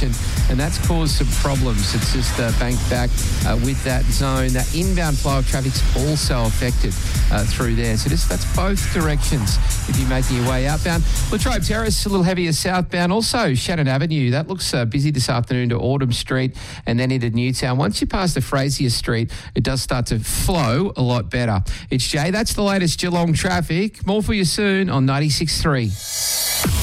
direction, and that's caused some problems. It's just banked back with that zone. That inbound flow of traffic's also affected through there. So that's both directions if you're making your way outbound. Latrobe Terrace, a little heavier southbound. Also, Shannon Avenue, that looks busy this afternoon to Autumn Street and then into Newtown. Once you pass the Frazier Street, it does start to flow a lot better. It's Jay. That's the latest Geelong traffic. More for you soon on 96.3.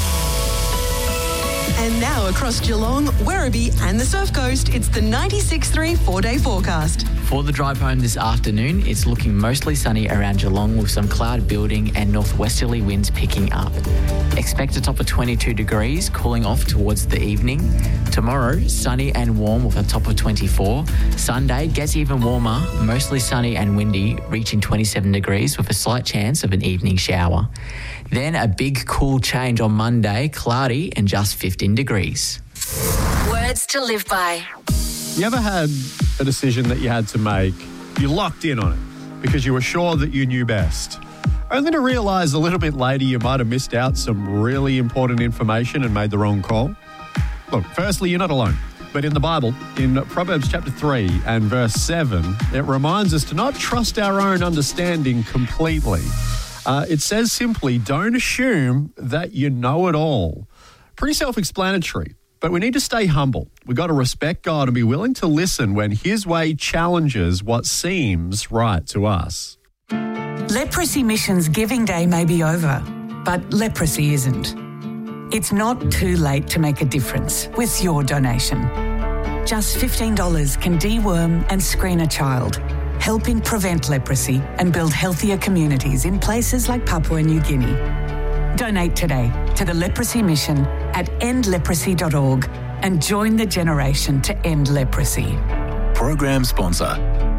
And now across Geelong, Werribee and the Surf Coast, it's the 96.3 4-day forecast. For the drive home this afternoon, it's looking mostly sunny around Geelong with some cloud building and northwesterly winds picking up. Expect a top of 22 degrees, cooling off towards the evening. Tomorrow, sunny and warm with a top of 24. Sunday gets even warmer, mostly sunny and windy, reaching 27 degrees with a slight chance of an evening shower. Then a big cool change on Monday, cloudy and just 15 degrees. Words to live by. You ever had a decision that you had to make, you locked in on it because you were sure that you knew best, only to realise a little bit later you might have missed out some really important information and made the wrong call? Look, firstly, you're not alone. But in the Bible, in Proverbs chapter 3 and verse 7, it reminds us to not trust our own understanding completely. It says simply, don't assume that you know it all. Pretty self-explanatory, but we need to stay humble. We've got to respect God and be willing to listen when His way challenges what seems right to us. Leprosy Mission's Giving Day may be over, but leprosy isn't. It's not too late to make a difference with your donation. Just $15 can deworm and screen a child, helping prevent leprosy and build healthier communities in places like Papua New Guinea. Donate today to the Leprosy Mission at endleprosy.org and join the generation to end leprosy. Program sponsor.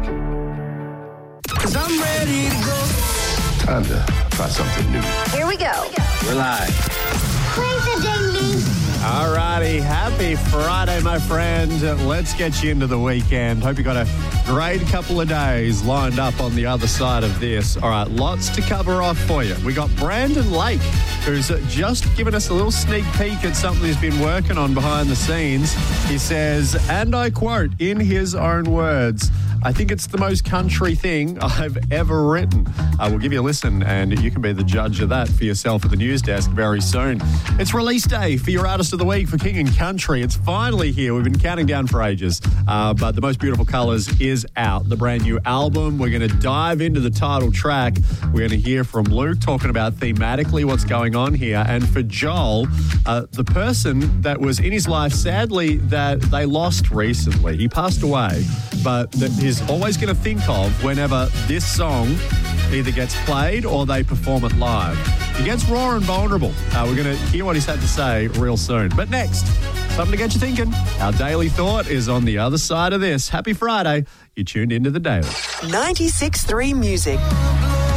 'Cause I'm ready to go. Time to try something new. Here we go. We're live. Play the ding me. All righty, happy Friday, my friend. Let's get you into the weekend. Hope you got a great couple of days lined up on the other side of this. All right, lots to cover off for you. We got Brandon Lake, who's just given us a little sneak peek at something he's been working on behind the scenes. He says, and I quote, in his own words, I think it's the most country thing I've ever written. We'll give you a listen, and you can be the judge of that for yourself at the news desk very soon. It's release day for your Artist of the Week for King and Country. It's finally here. We've been counting down for ages, but The Most Beautiful Colours is out, the brand new album. We're going to dive into the title track. We're going to hear from Luke talking about thematically what's going on here. And for Joel, the person that was in his life, sadly, that they lost recently. He passed away, but that he's always going to think of whenever this song either gets played or they perform it live. He gets raw and vulnerable. We're going to hear what he's had to say real soon. But next, something to get you thinking. Our Daily Thought is on the other side of this. Happy Friday. You tuned into The Daily. 96.3 Music.